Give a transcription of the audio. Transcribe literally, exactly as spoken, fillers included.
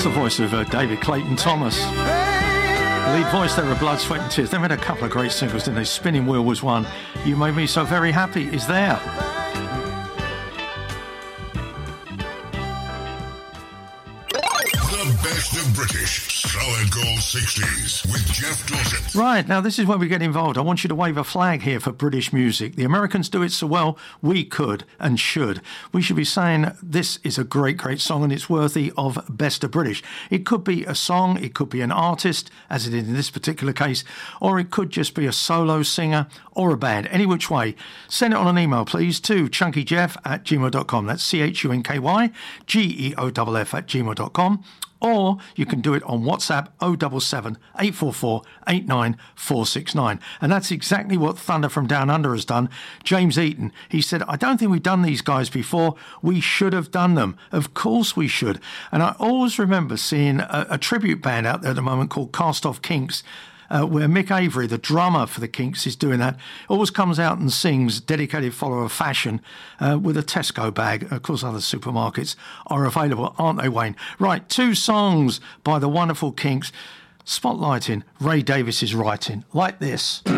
That's the voice of uh, David Clayton Thomas. Lead voice there of Blood, Sweat and Tears. They've had a couple of great singles, didn't they? Spinning Wheel was one. You Made Me So Very Happy is there. The best of British Solid Gold sixties with Jeff Dawson. Right, now this is where we get involved. I want you to wave a flag here for British music. The Americans do it so well, we could and should. We should be saying this is a great, great song and it's worthy of Best of British. It could be a song, it could be an artist, as it is in this particular case, or it could just be a solo singer or a band. Any which way, send it on an email, please, to chunkyjeff at gmail dot com. That's C H U N K Y G E O F F at gmail dot com. Or you can do it on WhatsApp oh seven seven, eight four four, eight nine four six nine. And that's exactly what Thunder from Down Under has done. James Eaton, he said, I don't think we've done these guys before. We should have done them. Of course we should. And I always remember seeing a, a tribute band out there at the moment called Cast Off Kinks, Uh, where Mick Avery, the drummer for the Kinks, is doing that. Always comes out and sings, dedicated follower of fashion, uh, with a Tesco bag. Of course, other supermarkets are available, aren't they, Wayne? Right, two songs by the wonderful Kinks, spotlighting Ray Davies's writing, like this.